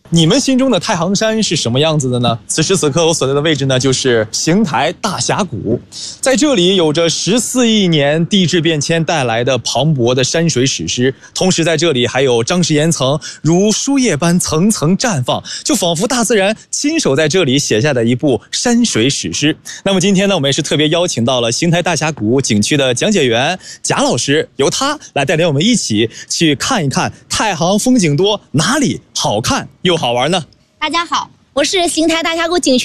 你们心中的太行山是什么样子的呢？此时此刻我所在的位置呢，就是邢台大峡谷，在这里有着14亿年地质变迁带来的磅礴的山水史诗，同时在这里还有张氏岩层如书页般层层绽放，就仿佛大自然亲手在这里写下的一部山水史诗。那么今天呢，我们也是特别邀请到了邢台大峡谷景区的讲解员贾老师，由他来带领我们一起去看一看太行风景多，哪里好看又好玩呢？ 大家好，我是邢台大峡谷景区